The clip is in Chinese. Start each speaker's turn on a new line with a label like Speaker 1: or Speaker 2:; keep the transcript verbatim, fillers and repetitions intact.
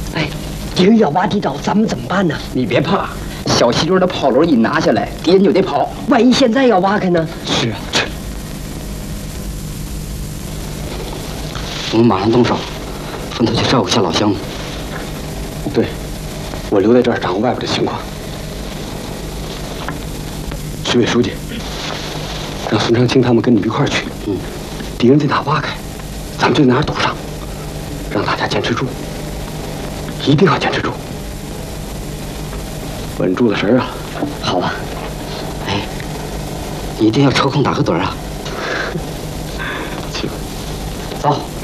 Speaker 1: 哎，敌人要挖地道，咱们怎么办呢？
Speaker 2: 你别怕，小西墩的炮楼一拿下来，敌人就得跑。
Speaker 1: 万一现在要挖开呢？
Speaker 2: 是啊，我们马上动手，分头去照顾下老乡。
Speaker 3: 对，我留在这儿掌握外边的情况。徐委书记，让孙长青他们跟你们一块儿去。嗯，敌人在哪挖开，咱们就在哪儿堵上，让大家坚持住，一定要坚持住，稳住了神儿啊！
Speaker 2: 好啊。哎，你一定要抽空打个盹啊。
Speaker 3: 行，
Speaker 2: 走。